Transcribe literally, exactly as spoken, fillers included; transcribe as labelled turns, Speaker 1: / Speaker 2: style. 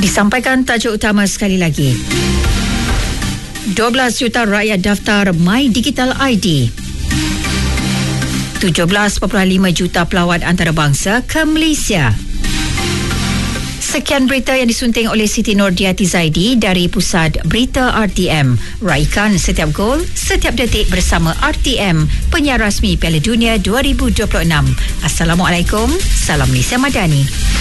Speaker 1: Disampaikan tajuk utama sekali lagi. dua belas juta rakyat daftar My Digital I D. tujuh belas perpuluhan lima juta pelawat antarabangsa ke Malaysia. Sekian berita yang disunting oleh Siti Nordiati Zaidi dari Pusat Berita R T M. Raikan setiap gol, setiap detik bersama R T M, penyiar rasmi Piala Dunia dua ribu dua puluh enam. Assalamualaikum, salam Malaysia Madani.